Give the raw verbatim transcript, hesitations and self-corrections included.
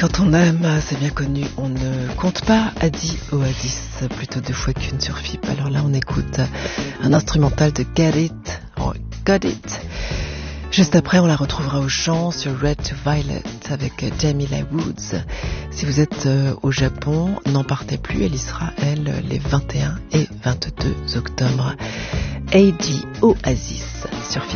Quand on aime, c'est bien connu, on ne compte pas à dix Oasis, plutôt deux fois qu'une sur F I P. Alors là, on écoute un instrumental de Get It, oh, Got It. Juste après, on la retrouvera au chant sur Red to Violet avec Jamila Woods. Si vous êtes au Japon, n'en partez plus, elle y sera, elle, les vingt et un et vingt-deux octobre. A D Oasis sur F I P.